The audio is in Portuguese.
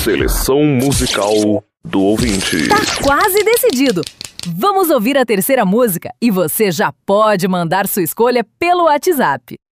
Seleção musical do ouvinte. Tá quase decidido. Vamos ouvir a terceira música e você já pode mandar sua escolha pelo WhatsApp.